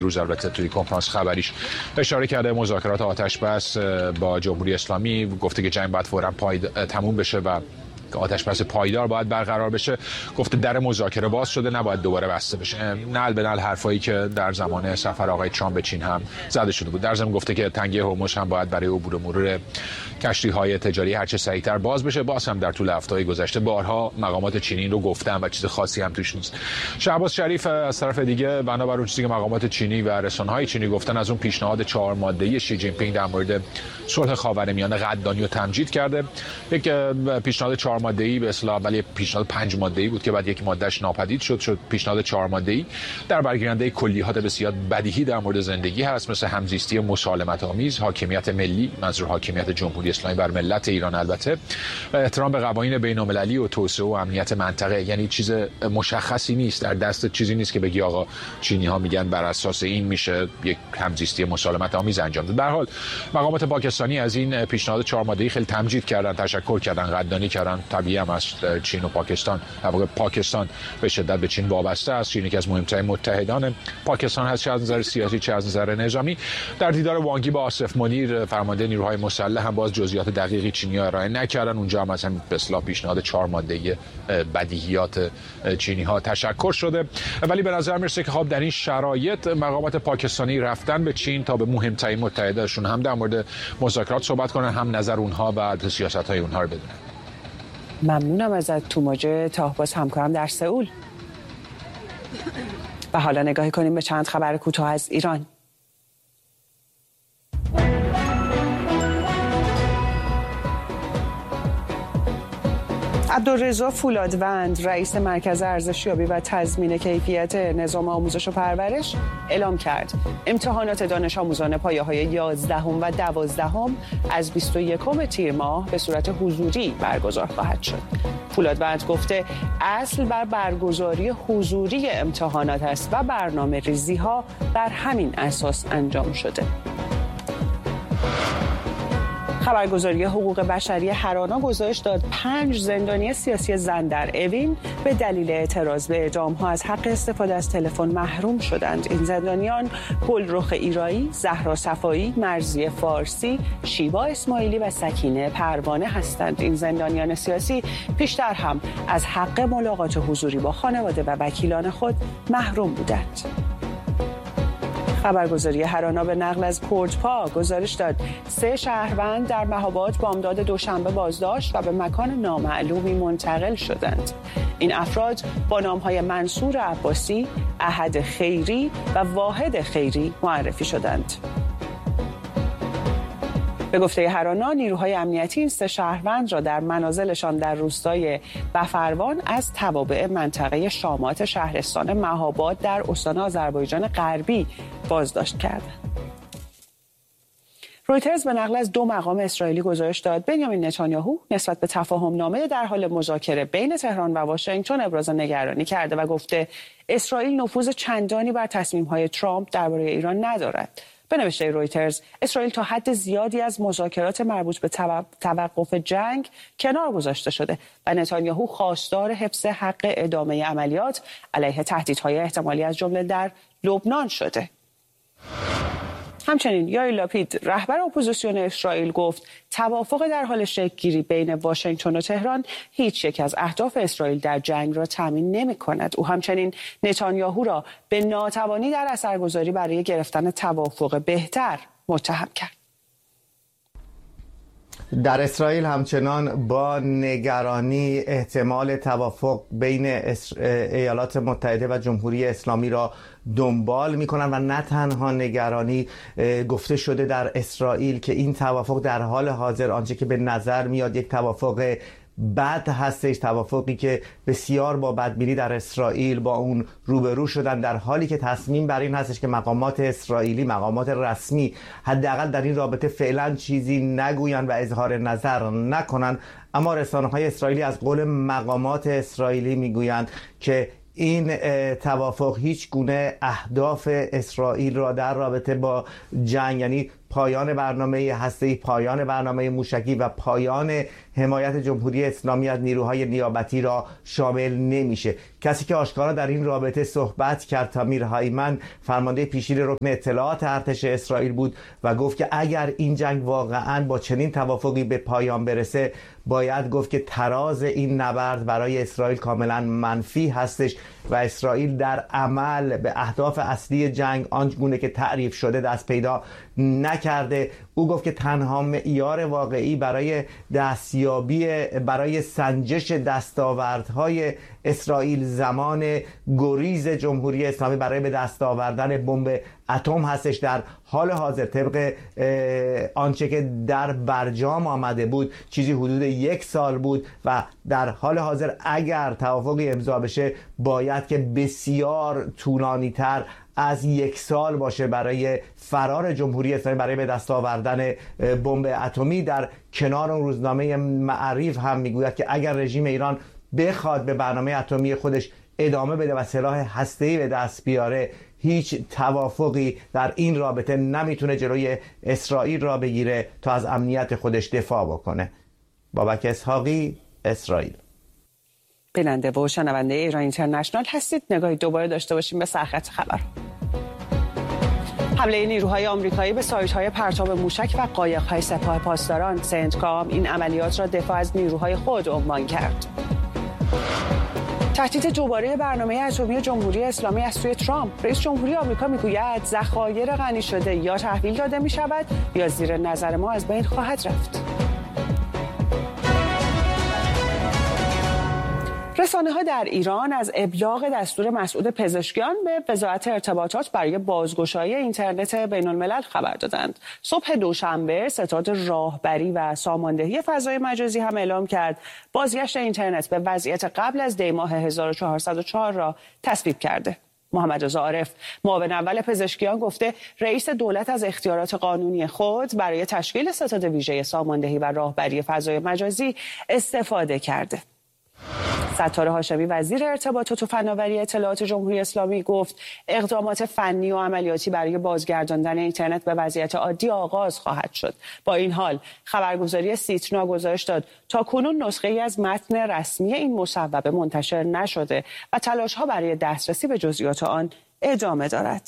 روز البته توی کنفرانس خبریش اشاره کرده مذاکرات آتش‌بس با جمهوری اسلامی، گفته که جنگ باید فوراً تموم بشه و آتش‌بس پایدار باید برقرار بشه. گفته در مذاکره باز شده، نباید دوباره بسته بشه. نعل به نعل حرفایی که در زمان سفر آقای ترامپ به چین هم زده شده بود. در ضمن گفته که تنگه هرمز هم باید برای عبور و مرور کشتی‌های تجاری هرچه سریعتر باز بشه. باز هم در طول هفته‌های گذشته بارها مقامات چینی رو گفتن و چیز خاصی هم توش نیست. شهباز شریف از طرف دیگه بنابر اون چیزی که مقامات چینی و رسانه‌های چینی گفتن، از اون پیشنهاد 4 ماده‌ای شی جین پینگ در مورد صلح خاورمیانه قدردانی و تمجید کرده. یک پیشنهاد 4 ماده‌ای به اصطلاح ولی پیشنهاد 5 ماده‌ای بود که بعد یک مادهش ناپدید شد پیشنهاد 4 ماده‌ای. در برگیرنده کلیات بسیار بدیهی در مورد زندگی هست، مثل همزیستی مسالمت آمیز، حاکمیت ملی، منظور حاکمیت جمهوری اسلامی بر ملت ایران البته، و احترام به قوانین بین‌المللی و توسعه و امنیت منطقه. یعنی چیز مشخصی نیست، در دست چیزی نیست که بگی آقا چینی‌ها میگن بر اساس این میشه یک همزیستی مسالمت آمیز انجام داد. به هر حال مقامات پاکستانی از این پیشنهاد 4 ماده‌ای خیلی تمجید کردن، تشکر کردن، قدردانی کردن. طبیعی هم است، چین و پاکستان، در واقع پاکستان به شدت به چین وابسته است. چین یکی از مهمترین متحدان پاکستان هست، چه از نظر سیاسی چه از نظر نظامی. در دیدار وانگی با آصف منیر فرمانده نیروهای مسلح هم باز جزئیات دقیقی چینی‌ها ارائه نکردن. اونجا هم از همین به اصطلاح پیشنهاد 4 ماده‌ای بدیهیات چینی‌ها تشکر شده. ولی به نظر میرسه که خب در این شرایط مقامات پاکستانی رفتن به چین تا به مهمترین متحدشون هم در مورد مذاکرات صحبت کنن، هم نظر اونها و سیاست‌های اونها رو بدونن. ممنونم ازت توماج تاهباز، همکارم در سئول. و حالا نگاهی کنیم به چند خبر کوتاه از ایران. عبدالرضا فولادوند رئیس مرکز ارزشیابی و تضمین کیفیت نظام آموزش و پرورش اعلام کرد امتحانات دانش آموزان پایه‌های 11 و 12 از 21 تیر ماه به صورت حضوری برگزار خواهد شد. فولادوند گفته اصل بر برگزاری حضوری امتحانات است و برنامه ریزی ها بر همین اساس انجام شده. خبرگزاری حقوق بشری هرانا گزارش داد 5 زندانی سیاسی زن در اوین به دلیل اعتراض به اعدام‌ها از حق استفاده از تلفن محروم شدند. این زندانیان گلرخ ایرایی، زهرا صفایی، مرضیه فارسی، شیوا اسماعیلی و سکینه پروانه هستند. این زندانیان سیاسی پیشتر هم از حق ملاقات حضوری با خانواده و وکیلان خود محروم بودند. خبرگزاری هرانا به نقل از کردپا گزارش داد 3 شهروند در مهاباد بامداد دوشنبه بازداشت و به مکان نامعلومی منتقل شدند. این افراد با نام‌های منصور عباسی، احد خیری و واحد خیری معرفی شدند. به گفته هرانا نیروهای امنیتی این 3 شهروند را در منازلشان در روستای بفروان از توابع منطقه شامات شهرستان مهاباد در استان آذربایجان غربی بازداشت کردند. رویترز به نقل از 2 مقام اسرائیلی گزارش داد بنیامین نتانیاهو نسبت به تفاهم‌نامه در حال مذاکره بین تهران و واشنگتن ابراز نگرانی کرده و گفته اسرائیل نفوذ چندانی بر تصمیم‌های ترامپ درباره ایران ندارد. به نوشته رویترز اسرائیل تا حد زیادی از مذاکرات مربوط به توقف جنگ کنار گذاشته شده و نتانیاهو خواستار حفظ حق ادامه عملیات علیه تهدیدهای احتمالی از جمله در لبنان شده. همچنین یائیر لاپید رهبر اپوزیسیون اسرائیل گفت توافق در حال شکل‌گیری بین واشنگتن و تهران هیچ یک از اهداف اسرائیل در جنگ را تامین نمی‌کند. او همچنین نتانیاهو را به ناتوانی در اثرگذاری برای گرفتن توافق بهتر متهم کرد. در اسرائیل همچنان با نگرانی احتمال توافق بین ایالات متحده و جمهوری اسلامی را دنبال می‌کنند و نه تنها نگرانی، گفته شده در اسرائیل که این توافق در حال حاضر آنچه که به نظر میاد یک توافق بد هستش، توافقی که بسیار با بدبینی در اسرائیل با اون روبرو شدن، در حالی که تصمیم بر این هستش که مقامات اسرائیلی، مقامات رسمی حداقل در این رابطه فعلا چیزی نگویند و اظهار نظر نکنند. اما رسانه‌های اسرائیلی از قول مقامات اسرائیلی میگویند که این توافق هیچ گونه اهداف اسرائیل را در رابطه با جنگ، یعنی پایان برنامه هسته‌ای، پایان برنامه موشکی و پایان حمایت جمهوری اسلامی از نیروهای نیابتی را شامل نمیشه. کسی که آشکارا در این رابطه صحبت کرد تامیر هایمن، فرمانده پیشین رکن اطلاعات ارتش اسرائیل بود و گفت که اگر این جنگ واقعا با چنین توافقی به پایان برسه، باید گفت که تراز این نبرد برای اسرائیل کاملا منفی هستش و اسرائیل در عمل به اهداف اصلی جنگ آنگونه که تعریف شده دست پیدا نکرده. او گفت که تنها معیار واقعی برای دستیابی، برای سنجش دستاوردهای اسرائیل زمان گریز جمهوری اسلامی برای به دست آوردن بمب اتم هستش. در حال حاضر طبق آنچه که در برجام آمده بود چیزی حدود 1 سال بود و در حال حاضر اگر توافقی امضا بشه باید که بسیار طولانی تر از 1 سال باشه برای فرار جمهوری اسلامی برای به دست آوردن بمب اتمی. در کنار اون روزنامه معریف هم میگوید که اگر رژیم ایران بخواد به برنامه اتمی خودش ادامه بده و سلاح هسته‌ای به دست بیاره، هیچ توافقی در این رابطه نمیتونه جلوی اسرائیل را بگیره تا از امنیت خودش دفاع بکنه. بابک اسحاقی، اسرائیل. بیننده و شنونده ایران اینترنشنال هستید. نگاهی دوباره داشته باشیم به سرخط خبر. حمله نیروهای آمریکایی به سایت‌های پرتاب موشک و قایق‌های سپاه پاسداران سنتکام این عملیات را دفاع از نیروهای خود عنوان کرد. تهدید دوباره برنامه اتمی جمهوری اسلامی از سوی ترامپ. رئیس جمهوری آمریکا میگوید ذخایر غنی شده یا تحویل داده می شود یا زیر نظر ما از بین خواهد رفت. رسانه‌ها در ایران از ابلاغ دستور مسعود پزشکیان به وزارت ارتباطات برای بازگشایی اینترنت بین‌الملل خبر دادند. صبح دوشنبه ستاد راهبری و ساماندهی فضای مجازی هم اعلام کرد بازگشت اینترنت به وضعیت قبل از دی ماه 1404 را تصویب کرده. محمد رضا عارف، معاون اول پزشکیان، گفته رئیس دولت از اختیارات قانونی خود برای تشکیل ستاد ویژه ساماندهی و راهبری فضای مجازی استفاده کرده. ستار هاشمی، وزیر ارتباطات و فناوری اطلاعات جمهوری اسلامی، گفت اقدامات فنی و عملیاتی برای بازگرداندن اینترنت به وضعیت عادی آغاز خواهد شد. با این حال خبرگزاری سیتنا گزارش داد تاکنون نسخه‌ای از متن رسمی این مصوبه منتشر نشده و تلاش‌ها برای دسترسی به جزئیات آن ادامه دارد.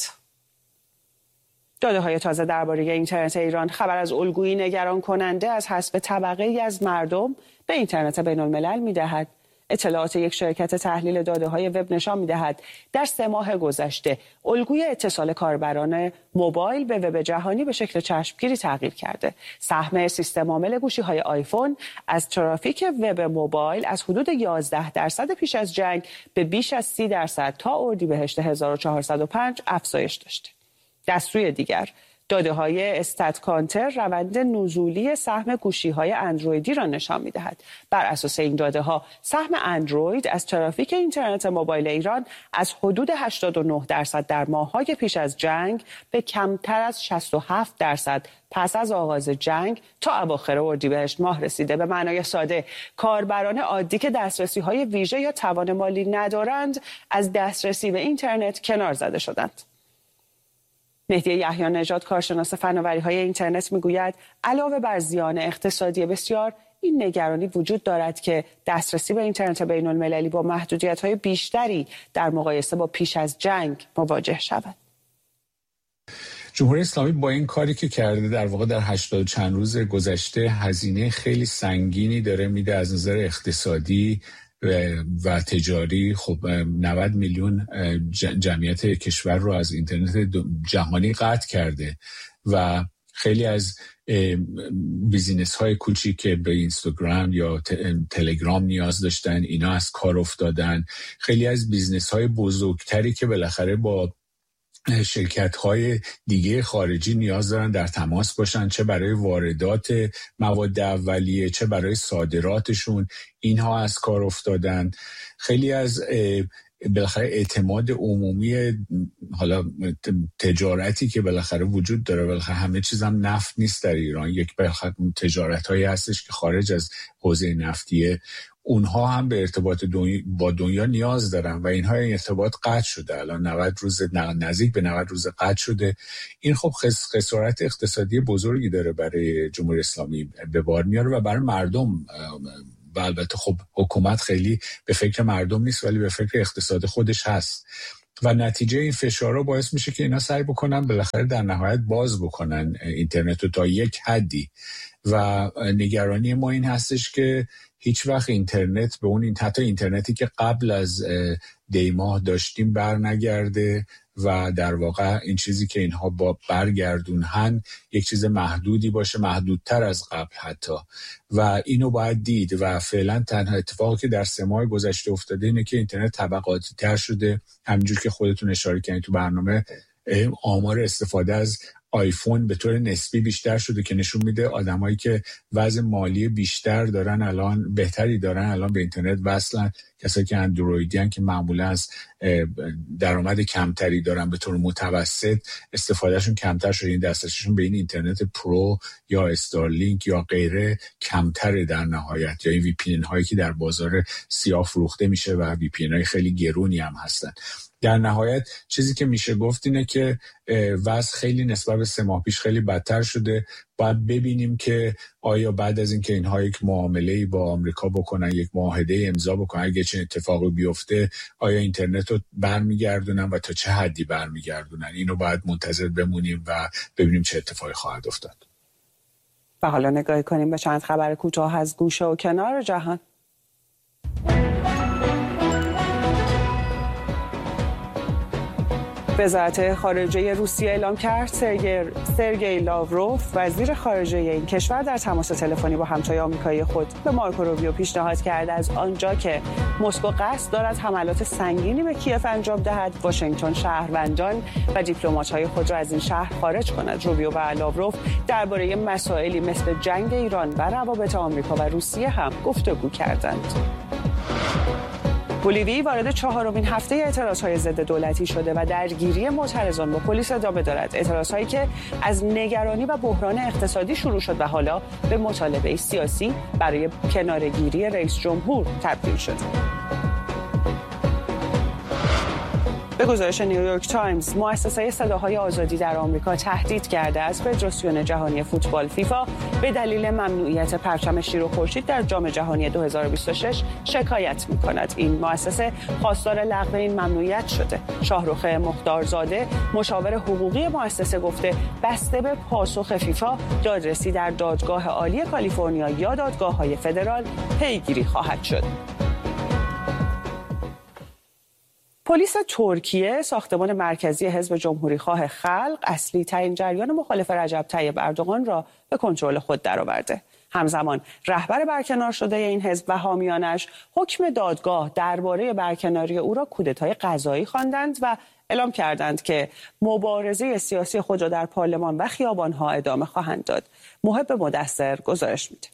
داده‌های تازه درباره اینترنت ایران خبر از الگویی نگران کننده از حذف طبقه‌ای از مردم به اینترنت بین‌الملل می‌دهد. اطلاعات یک شرکت تحلیل داده‌های وب نشان می‌دهد در 3 ماه گذشته الگوی اتصال کاربران موبایل به وب جهانی به شکل چشمگیری تغییر کرده. سهم سیستم عامل گوشی‌های آیفون از ترافیک وب موبایل از حدود 11% پیش از جنگ به بیش از 30% تا اردیبهشت 1405 افزایش داشته. در سوی دیگر داده‌های استات کانتر روند نزولی سهم گوشی‌های اندرویدی را نشان می‌دهد. بر اساس این داده‌ها سهم اندروید از ترافیک اینترنت موبایل ایران از حدود 89% در ماه‌های پیش از جنگ به کمتر از 67% پس از آغاز جنگ تا اواخر اردیبهشت ماه رسیده. به معنای ساده، کاربران عادی که دسترسی‌های ویژه یا توان مالی ندارند از دسترسی به اینترنت کنار زده شدند. مهدی یحیی نژاد، کارشناس فناوری‌های اینترنت، میگوید علاوه بر زیان اقتصادی بسیار، این نگرانی وجود دارد که دسترسی به اینترنت بین‌المللی با محدودیت‌های بیشتری در مقایسه با پیش از جنگ مواجه شود. جمهوری اسلامی با این کاری که کرده در واقع در 80 چند روز گذشته هزینه خیلی سنگینی داره میده از نظر اقتصادی و تجاری. خب 90 میلیون جمعیت کشور رو از اینترنت جهانی قطع کرده و خیلی از بیزینس های کوچیک که به اینستاگرام یا تلگرام نیاز داشتن اینا از کار افتادن. خیلی از بیزینس های بزرگتری که بالاخره با شرکت‌های دیگه خارجی نیاز دارن در تماس باشن، چه برای واردات مواد اولیه چه برای صادراتشون، اینها از کار افتادن. خیلی از بالاخره اعتماد عمومی، حالا تجارتی که بالاخره وجود داره، بالاخره همه چیز هم نفت نیست در ایران، یک بالاخره تجارت هایی هستش که خارج از حوزه نفتیه، اونها هم به ارتباط با دنیا نیاز دارن و اینها این ارتباط قطع شده، الان 90 روز، نزدیک به 90 روز قطع شده. این خب خسارت اقتصادی بزرگی داره برای جمهوری اسلامی به بار میاره و برای مردم، و البته خب حکومت خیلی به فکر مردم نیست ولی به فکر اقتصاد خودش هست و نتیجه این فشارها باعث میشه که اینا سعی بکنن بالاخره در نهایت باز بکنن اینترنت رو تا یک حدی و نگرانی ما این هستش که هیچ وقت اینترنت به اون حتی اینترنتی که قبل از دیماه داشتیم بر نگرده و در واقع این چیزی که اینها با برگردونن یک چیز محدودی باشه، محدودتر از قبل حتی، و اینو باید دید و فعلا تنها اتفاقی که در 3 ماه گذشته افتاده اینه که اینترنت طبقاتی تر شده. همینجور که خودتون اشاره کردید تو برنامه، آمار استفاده از آیفون به طور نسبی بیشتر شده که نشون میده آدمایی که وضع مالی بیشتر دارن الان بهتری دارن الان به اینترنت وصلن. کسایی که اندرویدیان که معمولا از درآمد کمتری دارن به طور متوسط استفادهشون کمتر شده، این دسترسیشون به این اینترنت پرو یا استارلینک یا غیره کمتره در نهایت، یا این وی پی ان هایی که در بازار سیاه فروخته میشه و وی پی ان های خیلی گرونی هم هستن. در نهایت چیزی که میشه گفت اینه که وضع خیلی نسبت به 3 ماه پیش خیلی بدتر شده. باید ببینیم که آیا بعد از اینکه اینها یک معامله‌ای با آمریکا بکنن، یک معاهده امضا بکنن، اگه چه اتفاقی بیفته آیا اینترنت رو برمیگردونن و تا چه حدی برمیگردونن. اینو باید منتظر بمونیم و ببینیم چه اتفاقی خواهد افتاد. و حالا نگاهی کنیم به چند خبر کوتاه از گوشه و کنار جهان. وزارت خارجه روسیه اعلام کرد سرگئی لاوروف وزیر خارجه این کشور در تماس تلفنی با همتای آمریکایی خود به مارکو روبیو پیشنهاد کرد از آنجا که مسکو قصد دارد حملات سنگینی به کیف انجام دهد، واشنگتن شهروندان و دیپلمات‌های خود را از این شهر خارج کند. روبیو و لاوروف درباره مسائلی مثل جنگ ایران و روابط آمریکا و روسیه هم گفتگو کردند. بولیوی وارد 4مین هفته اعتراضهای ضد دولتی شده و درگیری معترضان با پلیس ادامه دارد. اعتراضهایی که از نگرانی و بحران اقتصادی شروع شد و حالا به مطالبه سیاسی برای کناره‌گیری رئیس جمهور تبدیل شد. به گزارش نیویورک تایمز، مؤسسه صداهای آزادی در آمریکا تهدید کرده است فدراسیون جهانی فوتبال فیفا به دلیل ممنوعیت پرچم شیر و خورشید در جام جهانی 2026 شکایت می‌کند. این مؤسسه خواستار لغو این ممنوعیت شده. شاهرخ مختارزاده، مشاور حقوقی مؤسسه، گفته بسته به پاسخ فیفا، دادرسی در دادگاه عالی کالیفرنیا یا دادگاه‌های فدرال پیگیری خواهد شد. پلیس ترکیه ساختمان مرکزی حزب جمهوریخواه خلق، اصلی ترین جریان مخالف رجب طیب اردوغان، را به کنترل خود درآورده. همزمان رهبر برکنار شده این حزب و حامیانش حکم دادگاه درباره برکناری او را کودتای قضایی خواندند و اعلام کردند که مبارزه سیاسی خود را در پارلمان و خیابان‌ها ادامه خواهند داد. محب مدثر گزارش میده.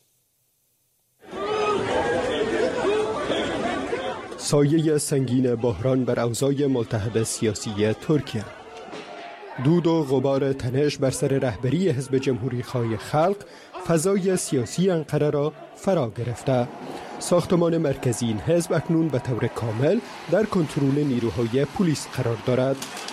سایه سنگین بحران بر اوضاع ملتهب سیاسی ترکیه. دود و غبار تنش بر سر رهبری حزب جمهوریخواه خلق فضای سیاسی انقره را فرا گرفته. ساختمان مرکزی این حزب اکنون به طور کامل در کنترل نیروهای پلیس قرار دارد.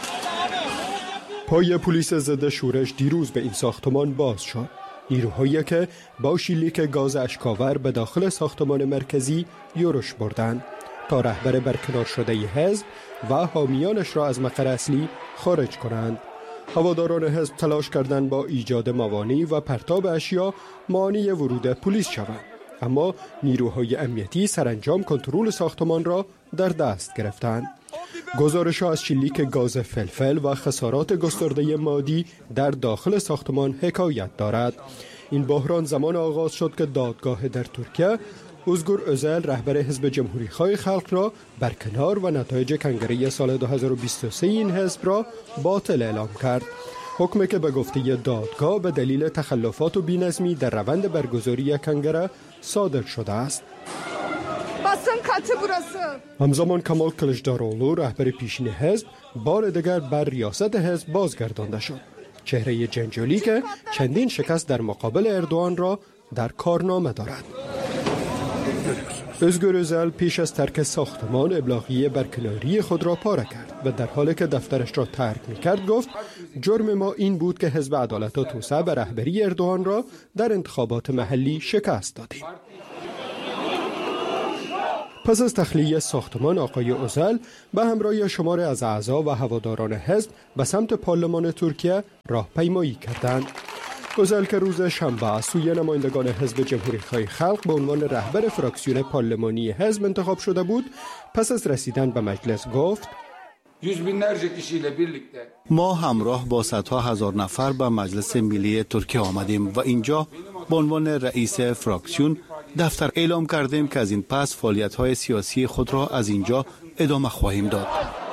پای پلیس ضد شورش دیروز به این ساختمان باز شد. نیروهایی که با شلیک گاز اشکاور به داخل ساختمان مرکزی یورش بردند تا رهبر برکنار شده حزب و حامیانش را از مقر اصلی خارج کنند. هواداران حزب تلاش کردند با ایجاد موانع و پرتاب اشیا مانع ورود پلیس شوند، اما نیروهای امنیتی سرانجام کنترل ساختمان را در دست گرفتند. گزارش‌ها از شلیک گاز فلفل و خسارات گسترده مادی در داخل ساختمان حکایت دارد. این بحران زمان آغاز شد که دادگاه در ترکیه اوزگور özal رهبر حزب جمهوریخواه خلق را برکنار و نتایج کنگره سال 2023 این حزب را باطل اعلام کرد. حکمی که به گفته دادگاه به دلیل تخلفات و بی‌نظمی در روند برگزاری کنگره صادر شده است. همزمان کمال کلچداروغلو رهبر پیشین حزب بار دیگر بر ریاست حزب بازگردانده شد. چهره جنجالی که چندین شکست در مقابل اردوغان را در کارنامه دارد. özgür özel پیش از ترک ساختمان ابلاغیه برکناری خود را پاره کرد و در حالی که دفترش را ترک می‌کرد گفت جرم ما این بود که حزب عدالت و توسعه به رهبری اردوغان را در انتخابات محلی شکست دادیم. پس از تخلیه ساختمان آقای اوزل به همراه شمار از اعضا و هواداران حزب به سمت پارلمان ترکیه راهپیمایی کردند. اوزل که روز شنبه از سوی نمایندگان حزب جمهوری‌خواه خلق به عنوان رهبر فراکسیون پارلمانی حزب انتخاب شده بود، پس از رسیدن به مجلس گفت ما همراه با صدها هزار نفر به مجلس ملی ترکیه آمدیم و اینجا به عنوان رئیس فراکسیون دفتر اعلام کردیم که از این پس فعالیت‌های سیاسی خود را از اینجا ادامه خواهیم داد.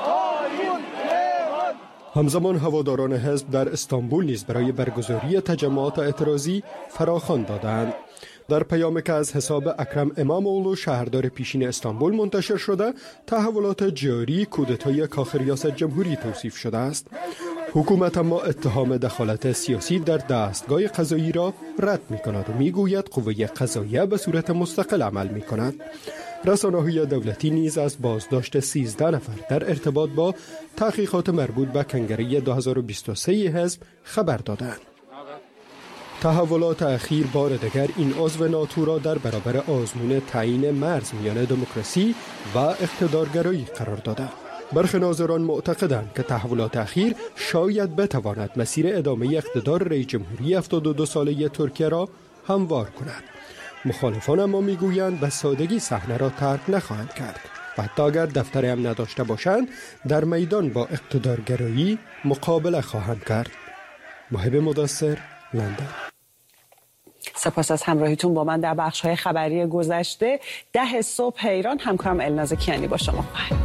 همزمان هواداران حزب در استانبول نیز برای برگزاری تجمعات اعتراضی فراخوان دادند. در پیامی که از حساب اکرم اماموغلو شهردار پیشین استانبول منتشر شده، تحولات جاری کودتای کاخ ریاست جمهوری توصیف شده است. حکومت اما اتهام دخالت سیاسی در دستگاه قضایی را رد می کند و می گوید قوه قضاییه به صورت مستقل عمل می کند. رسانه‌های دولتی نیز از بازداشت 13 نفر در ارتباط با تحقیقات مربوط به کنگره 2023 حزب خبر دادند. تحولات اخیر بار دیگر این عضو ناتو را در برابر آزمون تعیین مرز میان دموکراسی و اقتدارگرایی قرار داده. برخی ناظران معتقدند که تحولات اخیر شاید بتواند مسیر ادامه اقتدار رئیس جمهوری 72 ساله ترکیه را هموار کند. مخالفان اما میگویند به سادگی صحنه را ترک نخواهند کرد و حتی اگر دفتری هم نداشته باشند در میدان با اقتدارگرایی مقابله خواهند کرد. محب مدثر، لندن. سپاس از همراهیتون با من در بخش‌های خبری گذشته. 10 صبح ایران، همکارم الناز کیانی با شما.